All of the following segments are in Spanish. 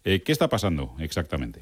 ¿Qué está pasando exactamente?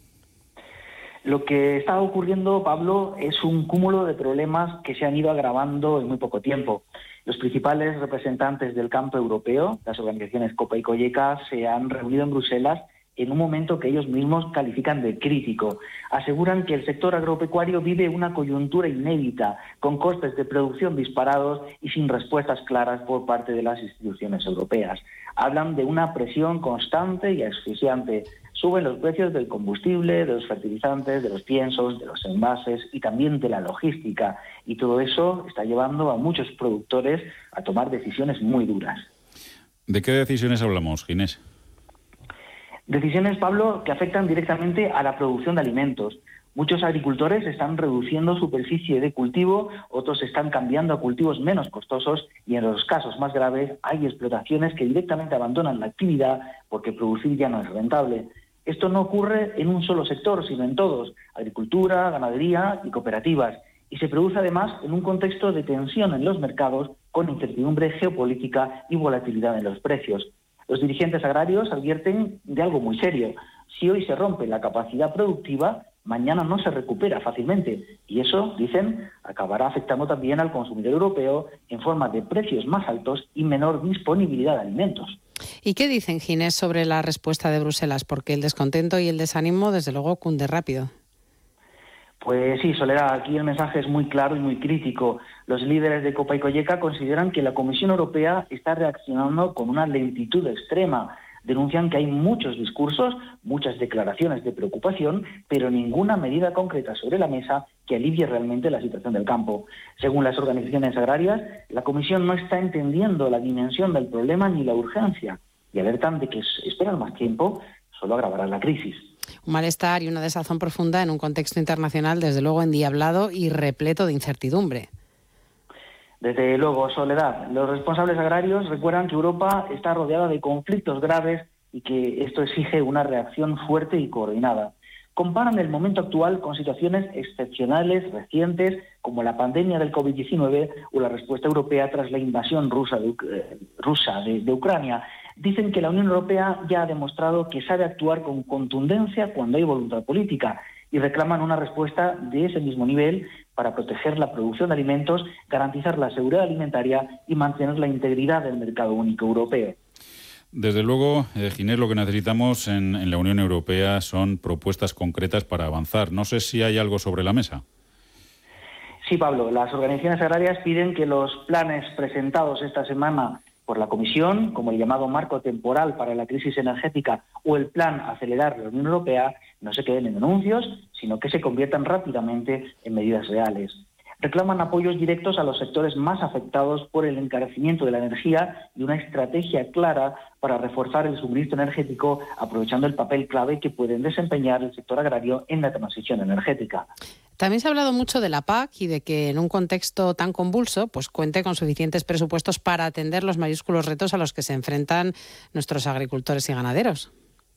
Lo que está ocurriendo, Pablo, es un cúmulo de problemas que se han ido agravando en muy poco tiempo. Los principales representantes del campo europeo, las organizaciones Copa y Cogeca, se han reunido en Bruselas en un momento que ellos mismos califican de crítico. Aseguran que el sector agropecuario vive una coyuntura inédita, con costes de producción disparados y sin respuestas claras por parte de las instituciones europeas. Hablan de una presión constante y asfixiante. Suben los precios del combustible, de los fertilizantes, de los piensos, de los envases y también de la logística. Y todo eso está llevando a muchos productores a tomar decisiones muy duras. ¿De qué decisiones hablamos, Ginés? Decisiones, Pablo, que afectan directamente a la producción de alimentos. Muchos agricultores están reduciendo superficie de cultivo, otros están cambiando a cultivos menos costosos y en los casos más graves hay explotaciones que directamente abandonan la actividad porque producir ya no es rentable. Esto no ocurre en un solo sector, sino en todos: agricultura, ganadería y cooperativas. Y se produce además en un contexto de tensión en los mercados, con incertidumbre geopolítica y volatilidad en los precios. Los dirigentes agrarios advierten de algo muy serio. Si hoy se rompe la capacidad productiva, mañana no se recupera fácilmente. Y eso, dicen, acabará afectando también al consumidor europeo en forma de precios más altos y menor disponibilidad de alimentos. ¿Y qué dicen, Ginés, sobre la respuesta de Bruselas? Porque el descontento y el desánimo, desde luego, cunde rápido. Pues sí, Soledad, aquí el mensaje es muy claro y muy crítico. Los líderes de Copa y Cogeca consideran que la Comisión Europea está reaccionando con una lentitud extrema. Denuncian que hay muchos discursos, muchas declaraciones de preocupación, pero ninguna medida concreta sobre la mesa que alivie realmente la situación del campo. Según las organizaciones agrarias, la Comisión no está entendiendo la dimensión del problema ni la urgencia y alertan de que esperar más tiempo solo agravará la crisis. Un malestar y una desazón profunda en un contexto internacional, desde luego, endiablado y repleto de incertidumbre. Desde luego, Soledad, los responsables agrarios recuerdan que Europa está rodeada de conflictos graves y que esto exige una reacción fuerte y coordinada. Comparan el momento actual con situaciones excepcionales recientes como la pandemia del COVID-19 o la respuesta europea tras la invasión rusa de Ucrania. Dicen que la Unión Europea ya ha demostrado que sabe actuar con contundencia cuando hay voluntad política y reclaman una respuesta de ese mismo nivel para proteger la producción de alimentos, garantizar la seguridad alimentaria y mantener la integridad del mercado único europeo. Desde luego, Ginés, lo que necesitamos en la Unión Europea son propuestas concretas para avanzar. No sé si hay algo sobre la mesa. Sí, Pablo, las organizaciones agrarias piden que los planes presentados esta semana por la Comisión, como el llamado marco temporal para la crisis energética o el plan Acelerar de la Unión Europea, no se queden en anuncios, sino que se conviertan rápidamente en medidas reales. Reclaman apoyos directos a los sectores más afectados por el encarecimiento de la energía y una estrategia clara para reforzar el suministro energético, aprovechando el papel clave que pueden desempeñar el sector agrario en la transición energética. También se ha hablado mucho de la PAC y de que en un contexto tan convulso pues cuente con suficientes presupuestos para atender los mayúsculos retos a los que se enfrentan nuestros agricultores y ganaderos.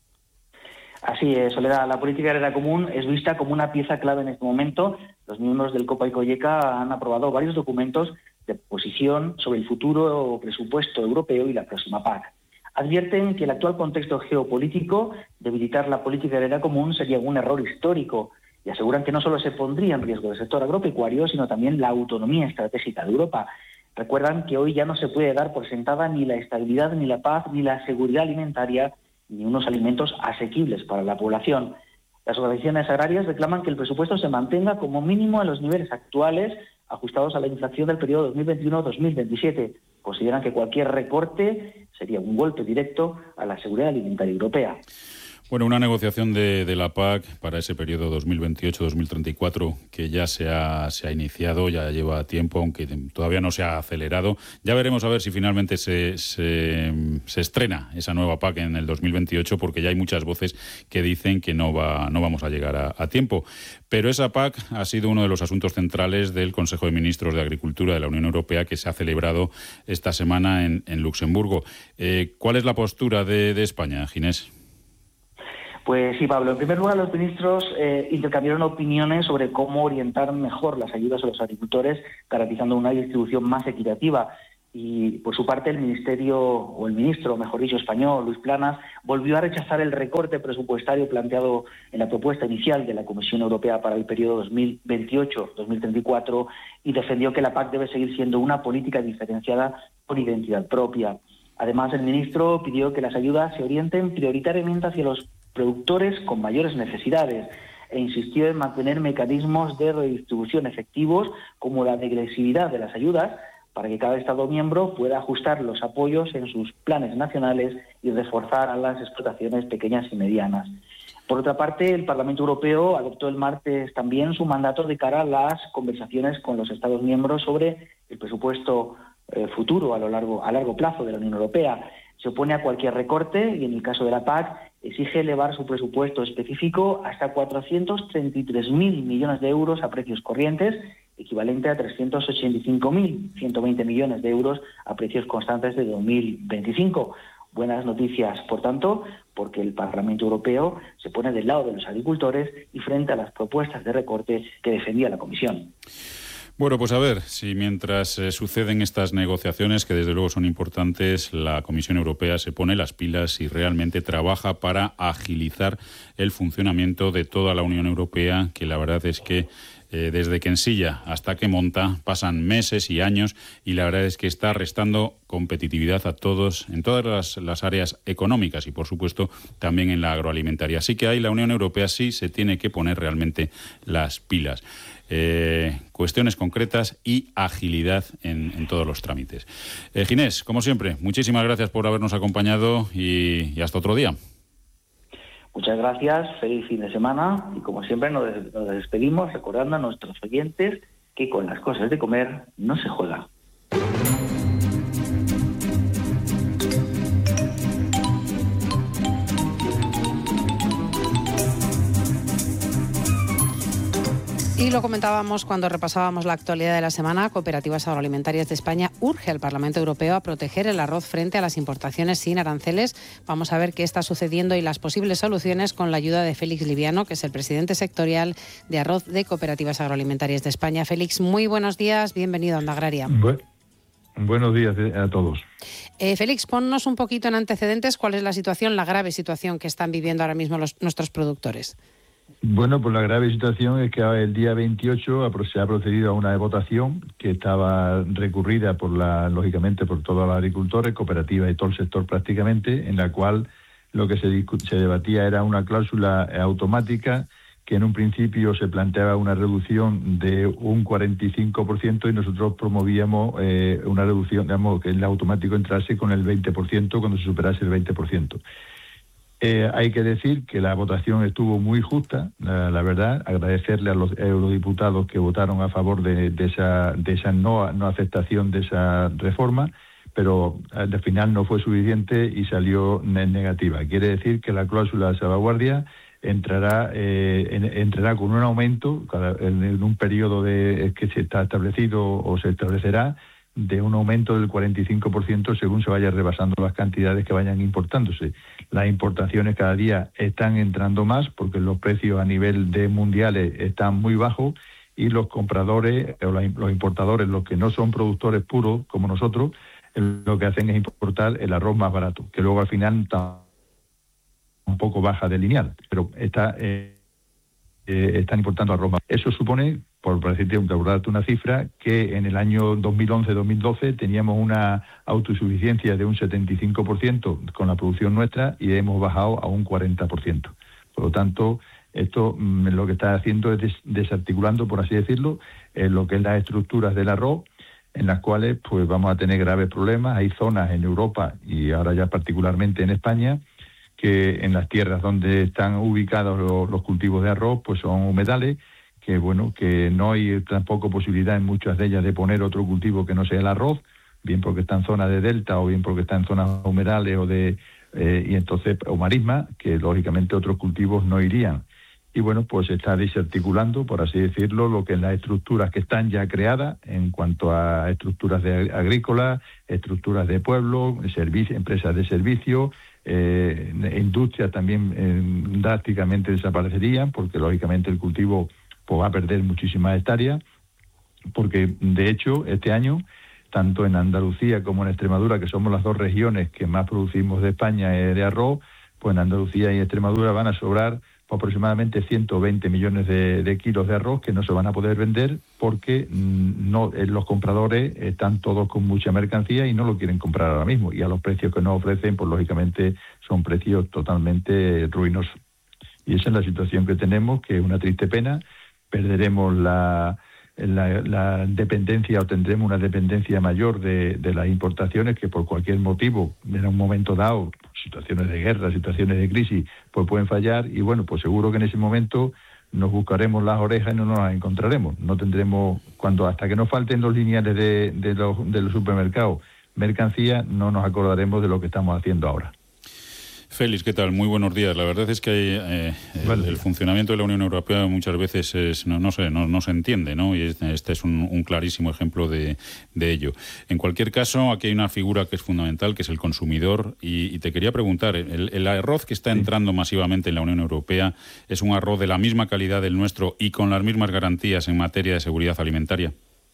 Así es, Soledad. La política agraria común es vista como una pieza clave en este momento. Los miembros del Copa y Cogeca han aprobado varios documentos de posición sobre el futuro presupuesto europeo y la próxima PAC. Advierten que el actual contexto geopolítico, debilitar la política agraria común, sería un error histórico y aseguran que no solo se pondría en riesgo el sector agropecuario, sino también la autonomía estratégica de Europa. Recuerdan que hoy ya no se puede dar por sentada ni la estabilidad, ni la paz, ni la seguridad alimentaria, ni unos alimentos asequibles para la población. Las organizaciones agrarias reclaman que el presupuesto se mantenga como mínimo en los niveles actuales, ajustados a la inflación del periodo 2021-2027. Consideran que cualquier recorte sería un golpe directo a la seguridad alimentaria europea. Bueno, una negociación de la PAC para ese periodo 2028-2034 que ya se ha iniciado, ya lleva tiempo, aunque todavía no se ha acelerado. Ya veremos a ver si finalmente se estrena esa nueva PAC en el 2028, porque ya hay muchas voces que dicen que no vamos a llegar a tiempo. Pero esa PAC ha sido uno de los asuntos centrales del Consejo de Ministros de Agricultura de la Unión Europea, que se ha celebrado esta semana en Luxemburgo. ¿Cuál es la postura de España, Ginés? Pues sí, Pablo. En primer lugar, los ministros intercambiaron opiniones sobre cómo orientar mejor las ayudas a los agricultores, garantizando una distribución más equitativa. Y por su parte el ministro, mejor dicho, español, Luis Planas, volvió a rechazar el recorte presupuestario planteado en la propuesta inicial de la Comisión Europea para el periodo 2028-2034 y defendió que la PAC debe seguir siendo una política diferenciada con identidad propia. Además, el ministro pidió que las ayudas se orienten prioritariamente hacia los productores con mayores necesidades e insistió en mantener mecanismos de redistribución efectivos como la degresividad de las ayudas, para que cada Estado miembro pueda ajustar los apoyos en sus planes nacionales y reforzar a las explotaciones pequeñas y medianas. Por otra parte, el Parlamento Europeo adoptó el martes también su mandato de cara a las conversaciones con los Estados miembros sobre el presupuesto futuro a largo plazo de la Unión Europea. Se opone a cualquier recorte y, en el caso de la PAC, exige elevar su presupuesto específico hasta 433.000 millones de euros a precios corrientes, equivalente a 385.120 millones de euros a precios constantes de 2025. Buenas noticias, por tanto, porque el Parlamento Europeo se pone del lado de los agricultores y frente a las propuestas de recorte que defendía la Comisión. Bueno, pues a ver si mientras suceden estas negociaciones, que desde luego son importantes, la Comisión Europea se pone las pilas y realmente trabaja para agilizar el funcionamiento de toda la Unión Europea, que la verdad es que desde que ensilla hasta que monta pasan meses y años, y la verdad es que está restando competitividad a todos en todas las áreas económicas y, por supuesto, también en la agroalimentaria. Así que ahí la Unión Europea sí se tiene que poner realmente las pilas. Cuestiones concretas y agilidad en todos los trámites. Ginés, como siempre, muchísimas gracias por habernos acompañado y hasta otro día. Muchas gracias, feliz fin de semana y, como siempre, nos despedimos recordando a nuestros oyentes que con las cosas de comer no se juega. Y lo comentábamos cuando repasábamos la actualidad de la semana. Cooperativas Agroalimentarias de España urge al Parlamento Europeo a proteger el arroz frente a las importaciones sin aranceles. Vamos a ver qué está sucediendo y las posibles soluciones con la ayuda de Félix Liviano, que es el presidente sectorial de arroz de Cooperativas Agroalimentarias de España. Félix, muy buenos días, bienvenido a Onda Agraria. Buenos días a todos. Félix, ponnos un poquito en antecedentes cuál es la situación, la grave situación que están viviendo ahora mismo nuestros productores. Bueno, pues la grave situación es que el día 28 se ha procedido a una votación que estaba recurrida lógicamente por todos los agricultores, cooperativas y todo el sector prácticamente, en la cual lo que se debatía era una cláusula automática que en un principio se planteaba una reducción de un 45% y nosotros promovíamos una reducción, digamos, que el automático entrase con el 20% cuando se superase el 20%. Hay que decir que la votación estuvo muy justa, la verdad. Agradecerle a los eurodiputados que votaron a favor de esa no aceptación de esa reforma, pero al final no fue suficiente y salió negativa. Quiere decir que la cláusula de salvaguardia entrará con un aumento en un periodo que se está establecido o se establecerá, de un aumento del 45% según se vaya rebasando las cantidades que vayan importándose. Las importaciones cada día están entrando más porque los precios a nivel de mundiales están muy bajos y los compradores o los importadores, los que no son productores puros como nosotros, lo que hacen es importar el arroz más barato, que luego al final está un poco baja de lineal, pero están importando arroz más. Eso supone, por darte una cifra, que en el año 2011-2012 teníamos una autosuficiencia de un 75% con la producción nuestra y hemos bajado a un 40%. Por lo tanto, esto lo que está haciendo es desarticulando, por así decirlo, lo que es las estructuras del arroz, en las cuales pues vamos a tener graves problemas. Hay zonas en Europa y ahora ya particularmente en España que en las tierras donde están ubicados los cultivos de arroz pues son humedales, que no hay tampoco posibilidad en muchas de ellas de poner otro cultivo que no sea el arroz, bien porque está en zona de delta o bien porque está en zonas humedales o marisma, que lógicamente otros cultivos no irían. Y pues se está desarticulando, por así decirlo, lo que es las estructuras que están ya creadas en cuanto a estructuras agrícolas, estructuras de pueblo, empresas de servicio, industrias también drásticamente desaparecerían, porque lógicamente el cultivo va a perder muchísimas hectáreas, porque de hecho este año tanto en Andalucía como en Extremadura, que somos las dos regiones que más producimos de España de arroz, pues en Andalucía y Extremadura van a sobrar aproximadamente 120 millones de kilos de arroz que no se van a poder vender porque los compradores están todos con mucha mercancía y no lo quieren comprar ahora mismo. Y a los precios que nos ofrecen, pues lógicamente son precios totalmente ruinosos. Y esa es la situación que tenemos, que es una triste pena. Perderemos la dependencia o tendremos una dependencia mayor de las importaciones que por cualquier motivo, en un momento dado, situaciones de guerra, situaciones de crisis, pues pueden fallar y bueno, pues seguro que en ese momento nos buscaremos las orejas y no nos las encontraremos. No tendremos, hasta que nos falten los lineales de los supermercados, mercancía, no nos acordaremos de lo que estamos haciendo ahora. Félix, ¿qué tal? Muy buenos días. La verdad es que el funcionamiento de la Unión Europea muchas veces no se entiende, ¿no? Y este es un clarísimo ejemplo de ello. En cualquier caso, aquí hay una figura que es fundamental, que es el consumidor. Y te quería preguntar, ¿el arroz que está entrando masivamente en la Unión Europea es un arroz de la misma calidad del nuestro y con las mismas garantías en materia de seguridad alimentaria?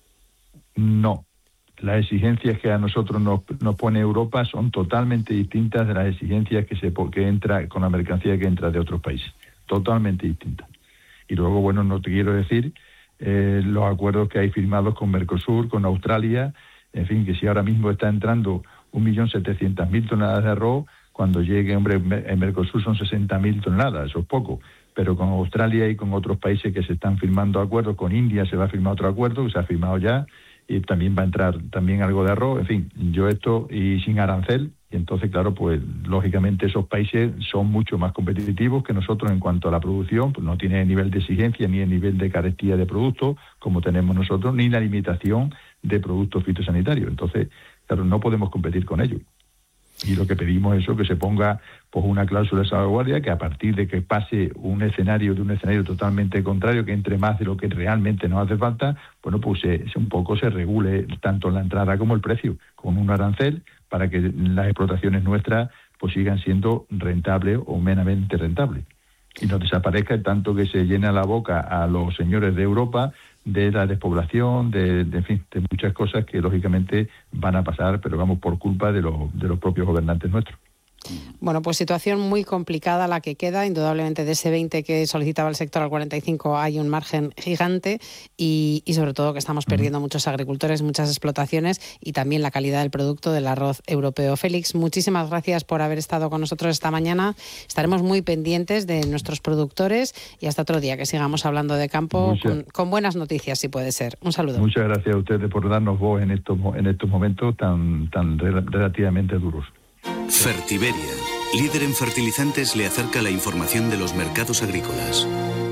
No. Las exigencias que a nosotros nos pone Europa son totalmente distintas de las exigencias que entra con la mercancía que entra de otros países. Totalmente distintas. Y luego, bueno, no te quiero decir los acuerdos que hay firmados con Mercosur, con Australia, en fin, que si ahora mismo está entrando 1.700.000 toneladas de arroz, cuando llegue, hombre, en Mercosur son 60.000 toneladas, eso es poco. Pero con Australia y con otros países que se están firmando acuerdos, con India se va a firmar otro acuerdo, que se ha firmado ya, y también va a entrar también algo de arroz, en fin, y sin arancel, y entonces, claro, pues lógicamente esos países son mucho más competitivos que nosotros en cuanto a la producción, pues no tienen el nivel de exigencia ni el nivel de carestía de productos como tenemos nosotros, ni la limitación de productos fitosanitarios. Entonces, claro, no podemos competir con ellos. Y lo que pedimos es eso, que se ponga pues una cláusula de salvaguardia, que a partir de que pase un escenario totalmente contrario, que entre más de lo que realmente nos hace falta, bueno, pues un poco se regule tanto la entrada como el precio, con un arancel, para que las explotaciones nuestras pues sigan siendo rentables o menos rentables. Y no desaparezca tanto que se llena la boca a los señores de Europa de la despoblación, de muchas cosas que lógicamente van a pasar, pero vamos, por culpa de los propios gobernantes nuestros. Bueno, pues situación muy complicada la que queda. Indudablemente de ese 20 que solicitaba el sector al 45 hay un margen gigante y sobre todo que estamos perdiendo muchos agricultores, muchas explotaciones y también la calidad del producto del arroz europeo. Félix, muchísimas gracias por haber estado con nosotros esta mañana. Estaremos muy pendientes de nuestros productores y hasta otro día que sigamos hablando de campo con buenas noticias, si puede ser. Un saludo. Muchas gracias a ustedes por darnos voz en estos momentos tan relativamente duros. Fertiberia, líder en fertilizantes, le acerca la información de los mercados agrícolas.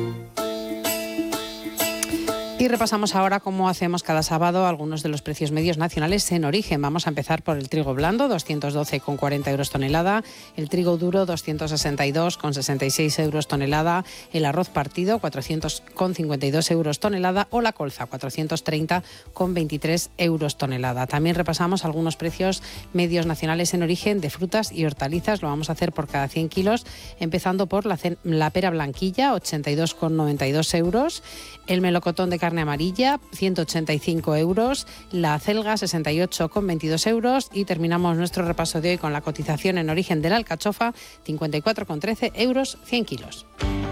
Y repasamos ahora, como hacemos cada sábado, algunos de los precios medios nacionales en origen. Vamos a empezar por el trigo blando, 212,40 euros tonelada, el trigo duro, 262,66 euros tonelada, el arroz partido, 400,52 euros tonelada, o la colza, 430,23 euros tonelada. También repasamos algunos precios medios nacionales en origen de frutas y hortalizas. Lo vamos a hacer por cada 100 kilos, empezando por la pera blanquilla, 82,92 euros, el melocotón de carne amarilla, 185 euros, la acelga, 68,22 euros y terminamos nuestro repaso de hoy con la cotización en origen de la alcachofa, 54,13 euros 100 kilos.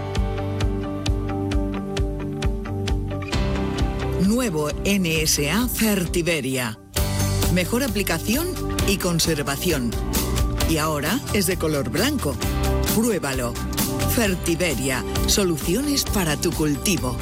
Nuevo NSA Fertiberia. Mejor aplicación y conservación. Y ahora es de color blanco. Pruébalo. Fertiberia. Soluciones para tu cultivo.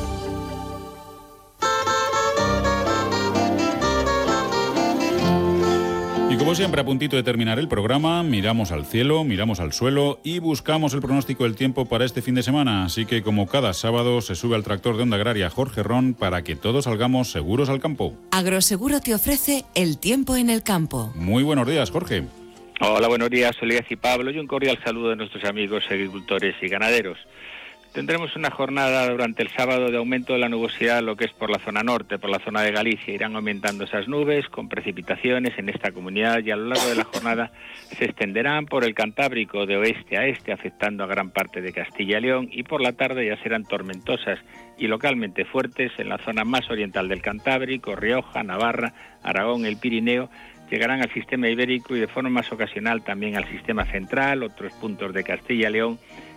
Y como siempre, a puntito de terminar el programa, miramos al cielo, miramos al suelo y buscamos el pronóstico del tiempo para este fin de semana. Así que, como cada sábado, se sube al tractor de Onda Agraria Jorge Ron para que todos salgamos seguros al campo. Agroseguro te ofrece el tiempo en el campo. Muy buenos días, Jorge. Hola, buenos días, Olías y Pablo, y un cordial saludo de nuestros amigos agricultores y ganaderos. Tendremos una jornada durante el sábado de aumento de la nubosidad, lo que es por la zona norte, por la zona de Galicia. Irán aumentando esas nubes con precipitaciones en esta comunidad y a lo largo de la jornada se extenderán por el Cantábrico de oeste a este, afectando a gran parte de Castilla y León, y por la tarde ya serán tormentosas y localmente fuertes en la zona más oriental del Cantábrico, Rioja, Navarra, Aragón, el Pirineo. Llegarán al sistema ibérico y de forma más ocasional también al sistema central, otros puntos de Castilla y León,